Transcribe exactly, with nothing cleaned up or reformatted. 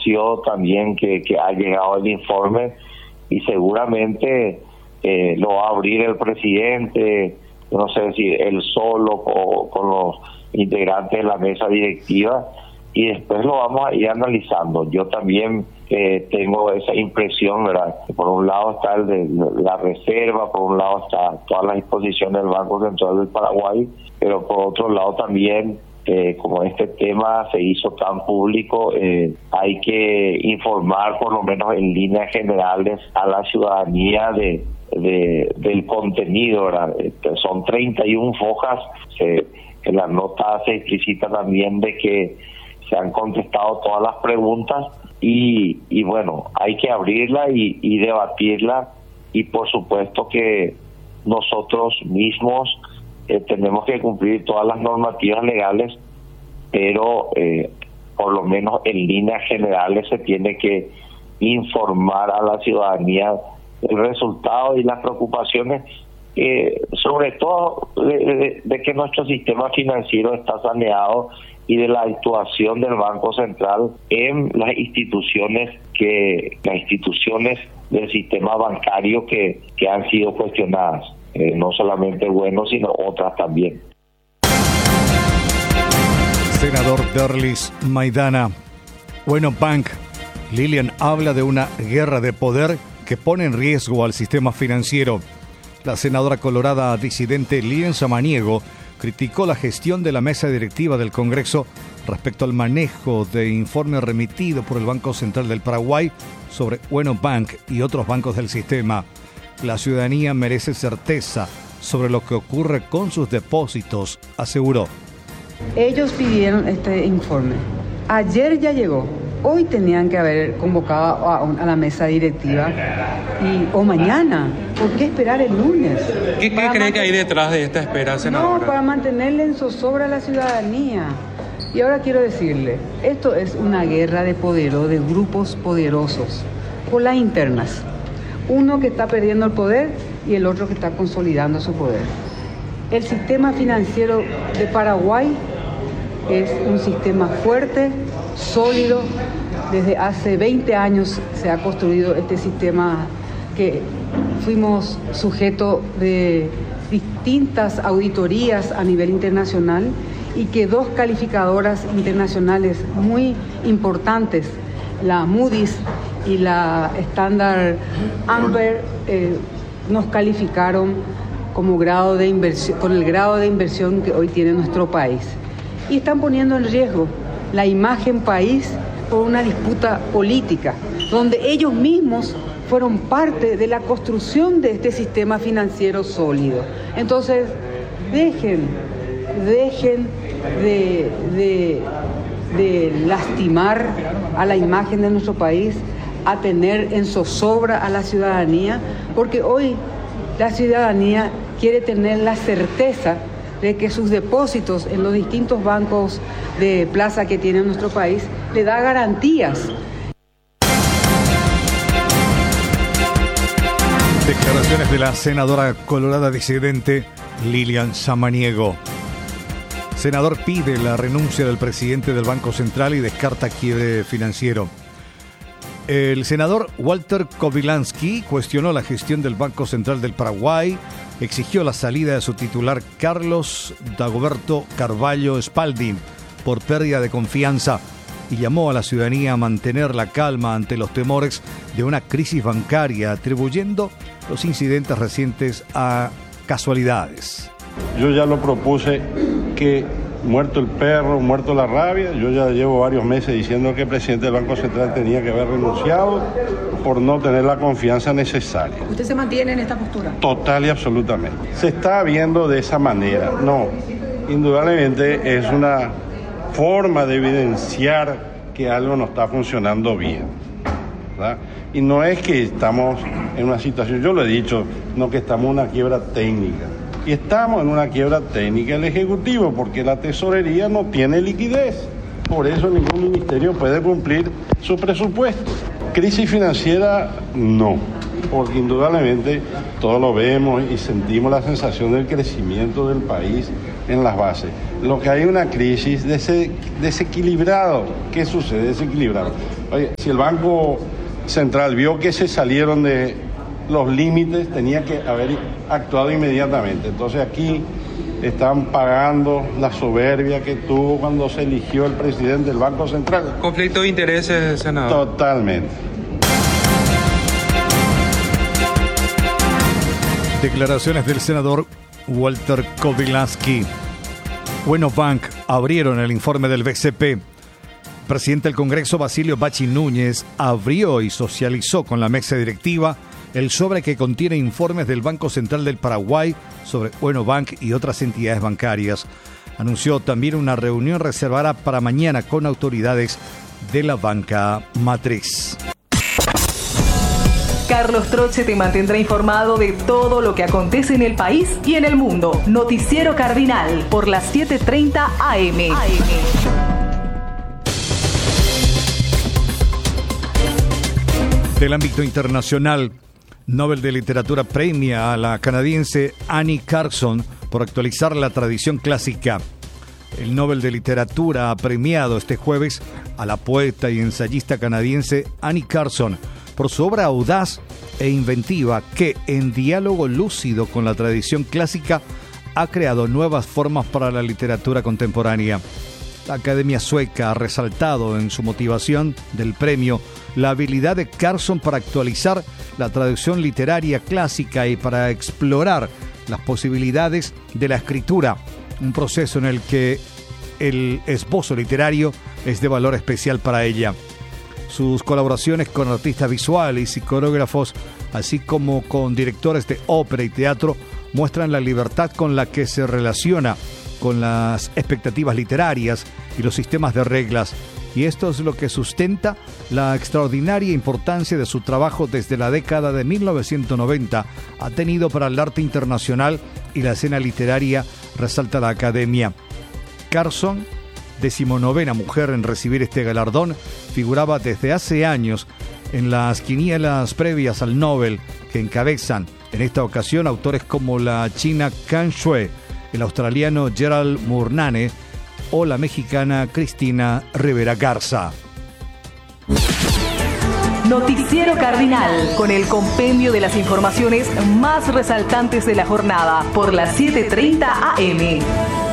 anunció también que, que ha llegado el informe y seguramente eh, lo va a abrir el presidente, no sé si él solo o con los integrantes de la mesa directiva, y después lo vamos a ir analizando. Yo también eh, tengo esa impresión, ¿verdad? Que por un lado está el de la reserva, por un lado está todas las disposiciones del Banco Central del Paraguay, pero por otro lado también, eh, como este tema se hizo tan público, eh, hay que informar por lo menos en líneas generales a la ciudadanía de, de del contenido, ¿verdad? Son treinta y una hojas, se, en la nota se explicita también de que se han contestado todas las preguntas y, y bueno, hay que abrirla y, y debatirla, y por supuesto que nosotros mismos eh, tenemos que cumplir todas las normativas legales, pero eh, por lo menos en líneas generales se tiene que informar a la ciudadanía el resultado y las preocupaciones, eh, sobre todo de, de, de que nuestro sistema financiero está saneado y de la actuación del Banco Central en las instituciones que las instituciones del sistema bancario que, que han sido cuestionadas, eh, no solamente buenos sino otras también. Senador Derlis Maidana. Bueno, Bank, Lilian habla de una guerra de poder que pone en riesgo al sistema financiero. La senadora colorada disidente Lilian Samaniego criticó la gestión de la mesa directiva del Congreso respecto al manejo de informe remitido por el Banco Central del Paraguay sobre Bueno Bank y otros bancos del sistema. La ciudadanía merece certeza sobre lo que ocurre con sus depósitos, aseguró. Ellos pidieron este informe. Ayer ya llegó. Hoy tenían que haber convocado a, a la mesa directiva y, o mañana. ¿Por qué esperar el lunes? ¿Qué, qué cree que hay detrás de esta espera, senadora? No, para mantenerle en zozobra a la ciudadanía. Y ahora quiero decirle, esto es una guerra de poderos, de grupos poderosos, por las internas. Uno que está perdiendo el poder y el otro que está consolidando su poder. El sistema financiero de Paraguay es un sistema fuerte, sólido. Desde hace veinte años se ha construido este sistema que fuimos sujeto de distintas auditorías a nivel internacional y que dos calificadoras internacionales muy importantes, la Moody's y la Standard Amber, eh, nos calificaron como grado de inversión, con el grado de inversión que hoy tiene nuestro país. Y están poniendo en riesgo la imagen país por una disputa política, donde ellos mismos fueron parte de la construcción de este sistema financiero sólido. Entonces, dejen, dejen de, de, de lastimar a la imagen de nuestro país, a tener en zozobra a la ciudadanía, porque hoy la ciudadanía quiere tener la certeza de que sus depósitos en los distintos bancos de plaza que tiene nuestro país le da garantías. Declaraciones de la senadora colorada disidente Lilian Samaniego. Senador pide la renuncia del presidente del Banco Central y descarta quiebre financiero. El senador Walter Kobylanski cuestionó la gestión del Banco Central del Paraguay, exigió la salida de su titular Carlos Dagoberto Carvalho Spalding por pérdida de confianza y llamó a la ciudadanía a mantener la calma ante los temores de una crisis bancaria, atribuyendo los incidentes recientes a casualidades. Yo ya lo propuse que, muerto el perro, muerto la rabia, yo ya llevo varios meses diciendo que el presidente del Banco Central tenía que haber renunciado por no tener la confianza necesaria. ¿Usted se mantiene en esta postura? Total y absolutamente. Se está viendo de esa manera. No, indudablemente es una forma de evidenciar que algo no está funcionando bien, ¿verdad? Y no es que estamos en una situación, yo lo he dicho, no que estamos en una quiebra técnica. Y estamos en una quiebra técnica el Ejecutivo porque la tesorería no tiene liquidez. Por eso ningún ministerio puede cumplir su presupuesto. Crisis financiera, no. porque indudablemente todos lo vemos y sentimos la sensación del crecimiento del país en las bases. Lo que hay es una crisis des- desequilibrado. ¿Qué sucede? Desequilibrado. Oye, si el Banco Central vio que se salieron de los límites, tenía que haber actuado inmediatamente. Entonces aquí están pagando la soberbia que tuvo cuando se eligió el presidente del Banco Central. Conflicto de intereses, senador. Totalmente. Declaraciones del senador Walter Kodilansky. Bueno Bank abrieron el informe del B C P. Presidente del Congreso, Basilio Bachi Núñez, abrió y socializó con la mesa directiva el sobre que contiene informes del Banco Central del Paraguay sobre Bueno Bank y otras entidades bancarias. Anunció también una reunión reservada para mañana con autoridades de la banca matriz. Carlos Troche te mantendrá informado de todo lo que acontece en el país y en el mundo. Noticiero Cardinal por las siete treinta A M. Del ámbito internacional, Nobel de Literatura premia a la canadiense Annie Carson por actualizar la tradición clásica. El Nobel de Literatura ha premiado este jueves a la poeta y ensayista canadiense Annie Carson por su obra audaz e inventiva que, en diálogo lúcido con la tradición clásica, ha creado nuevas formas para la literatura contemporánea. La Academia Sueca ha resaltado en su motivación del premio la habilidad de Carson para actualizar la tradición literaria clásica y para explorar las posibilidades de la escritura, un proceso en el que el esbozo literario es de valor especial para ella. Sus colaboraciones con artistas visuales y coreógrafos, así como con directores de ópera y teatro, muestran la libertad con la que se relaciona con las expectativas literarias y los sistemas de reglas, y esto es lo que sustenta la extraordinaria importancia de su trabajo desde la década de mil novecientos noventa. Ha tenido para el arte internacional y la escena literaria, resalta la Academia. Carson, decimonovena mujer en recibir este galardón, figuraba desde hace años en las quinielas previas al Nobel, que encabezan en esta ocasión autores como la china Kan Shui, el australiano Gerald Murnane o la mexicana Cristina Rivera Garza. Noticiero Cardinal, con el compendio de las informaciones más resaltantes de la jornada por las siete treinta A M.